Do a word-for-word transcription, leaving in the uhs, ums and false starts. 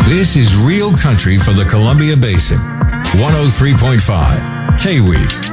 This is Real Country for the Columbia Basin. one oh three point five K W E E.